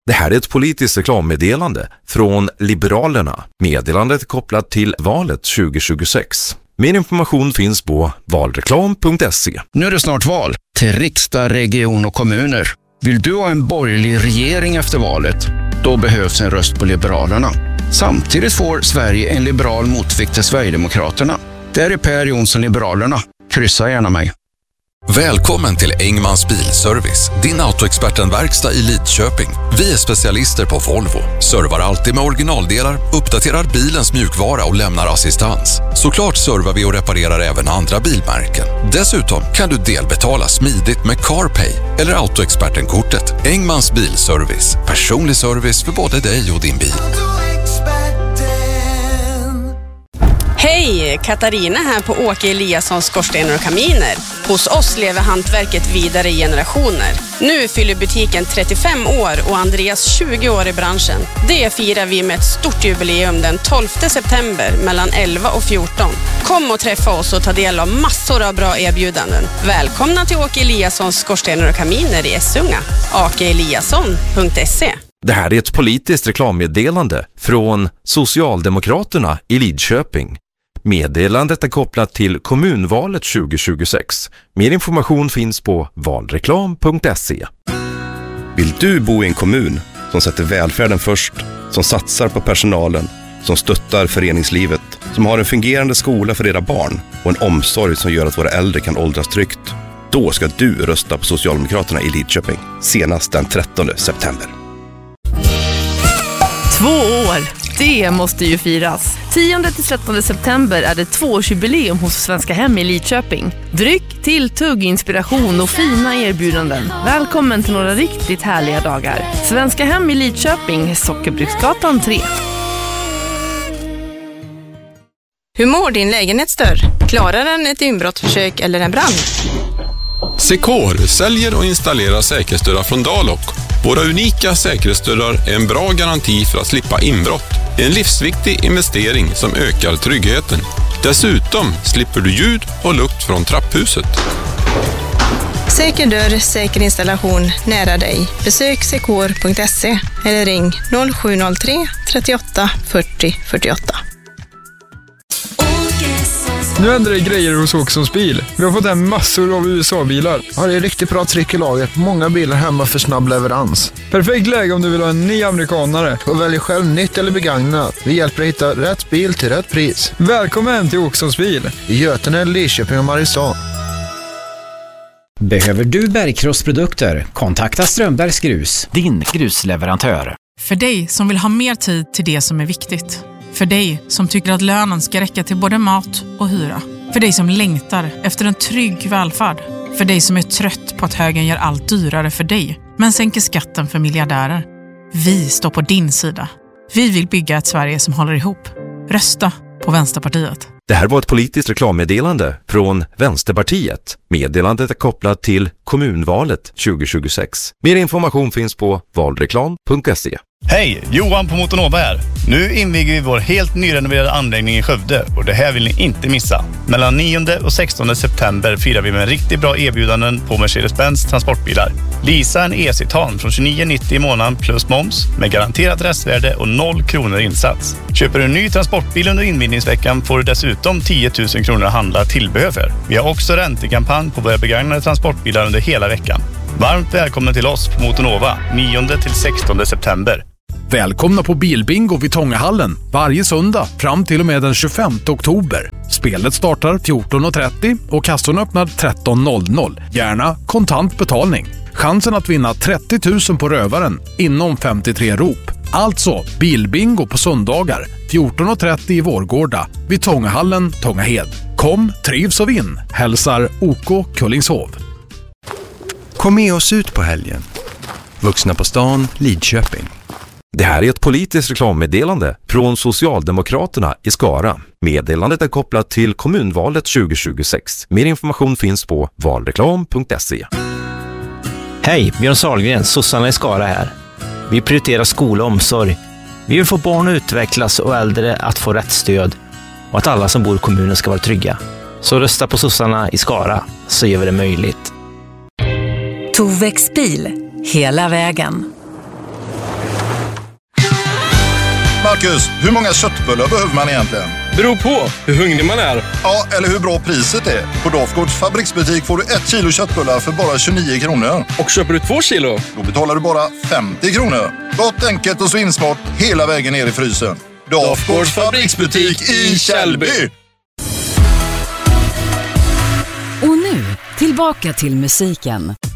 Det här är ett politiskt reklammeddelande från Liberalerna. Meddelandet är kopplat till valet 2026. Mer information finns på valreklam.se. Nu är det snart val till riksdag, region och kommuner. Vill du ha en borgerlig regering efter valet? Då behövs en röst på Liberalerna. Samtidigt får Sverige en liberal motvikt till Sverigedemokraterna. Där är Per Jonsson Liberalerna. Kryssa gärna mig. Välkommen till Engmans Bilservice, din autoexperten-verkstad i Lidköping. Vi är specialister på Volvo, servar alltid med originaldelar, uppdaterar bilens mjukvara och lämnar assistans. Såklart servar vi och reparerar även andra bilmärken. Dessutom kan du delbetala smidigt med CarPay eller autoexperten-kortet. Engmans Bilservice, personlig service för både dig och din bil. Hej, Katarina här på Åke Eliassons skorstenar och kaminer. Hos oss lever hantverket vidare i generationer. Nu fyller butiken 35 år och Andreas 20 år i branschen. Det firar vi med ett stort jubileum den 12 september mellan 11 och 14. Kom och träffa oss och ta del av massor av bra erbjudanden. Välkomna till Åke Eliassons skorstenar och kaminer i Essunga. akeeliasson.se. Det här är ett politiskt reklammeddelande från Socialdemokraterna i Lidköping. Meddelandet är kopplat till kommunvalet 2026. Mer information finns på valreklam.se. Vill du bo i en kommun som sätter välfärden först, som satsar på personalen, som stöttar föreningslivet, som har en fungerande skola för era barn och en omsorg som gör att våra äldre kan åldras tryggt? Då ska du rösta på Socialdemokraterna i Lidköping senast den 13 september. 2 år, det måste ju firas. 10-13 september är det 2-årsjubileum hos Svenska Hem i Lidköping. Dryck, tilltugg, inspiration och fina erbjudanden. Välkommen till några riktigt härliga dagar. Svenska Hem i Lidköping, Sockerbruksgatan 3. Hur mår din lägenhetsdörr? Klarar den ett inbrottsförsök eller en brand? Secor säljer och installerar säkerhetsdörrar från Dalok. Våra unika säkerhetsdörrar är en bra garanti för att slippa inbrott. En livsviktig investering som ökar tryggheten. Dessutom slipper du ljud och lukt från trapphuset. Säker dörr, säker installation nära dig. Besök secor.se eller ring 0703 38 40 48. Nu ändrar det grejer hos Åkessons bil. Vi har fått hem massor av USA-bilar. Ja, det är riktigt bra tryck i laget. Många bilar hemma för snabb leverans. Perfekt läge om du vill ha en ny amerikanare. Och välj själv nytt eller begagnat. Vi hjälper dig hitta rätt bil till rätt pris. Välkommen till Åkessons bil. I Götene, Lidköping och Mariestad. Behöver du bergkrossprodukter? Kontakta Strömbergs Grus, din grusleverantör. För dig som vill ha mer tid till det som är viktigt. För dig som tycker att lönen ska räcka till både mat och hyra. För dig som längtar efter en trygg välfärd. För dig som är trött på att högern gör allt dyrare för dig, men sänker skatten för miljardärer. Vi står på din sida. Vi vill bygga ett Sverige som håller ihop. Rösta på Vänsterpartiet. Det här var ett politiskt reklammeddelande från Vänsterpartiet. Meddelandet är kopplat till kommunvalet 2026. Mer information finns på valreklam.se. Hej, Johan på Motonova här. Nu inviger vi vår helt nyrenoverade anläggning i Skövde och det här vill ni inte missa. Mellan 9 och 16 september firar vi med riktigt bra erbjudanden på Mercedes-Benz transportbilar. Leasa en E-Citan från 29,90 i månaden plus moms med garanterat restvärde och 0 kronor insats. Köper du en ny transportbil under invigningsveckan får du dessutom 10 000 kronor att handla tillbehör för. Vi har också räntekampanj på våra begagnade transportbilar under hela veckan. Varmt välkomna till oss på Motonova 9-16 september. Välkomna på Bilbingo vid Tångahallen varje söndag fram till och med den 25 oktober. Spelet startar 14.30 och kassan öppnar 13.00. Gärna kontant betalning. Chansen att vinna 30 000 på rövaren inom 53 rop. Alltså Bilbingo på söndagar 14.30 i Vårgårda vid Tångahallen, Tångahed. Kom, trivs och vinn. Hälsar OK Kullingshov. Kom med oss ut på helgen. Vuxna på stan, Lidköping. Det här är ett politiskt reklammeddelande från Socialdemokraterna i Skara. Meddelandet är kopplat till kommunvalet 2026. Mer information finns på valreklam.se. Hej, Björn Sahlgren, Sossarna i Skara här. Vi prioriterar skola och omsorg. Vi vill få barn att utvecklas och äldre att få rätt stöd och att alla som bor i kommunen ska vara trygga. Så rösta på Sossarna i Skara så gör vi det möjligt. Tovex bil, hela vägen. Marcus, hur många köttbullar behöver man egentligen? Beror på hur hungrig man är. Ja, eller hur bra priset är. På Dafgårds fabriksbutik får du 1 kilo köttbullar för bara 29 kronor. Och köper du 2 kilo? Då betalar du bara 50 kronor. Gott, enkelt och svinsmart hela vägen ner i frysen. Dafgårds fabriksbutik i Källby. Och nu, tillbaka till musiken.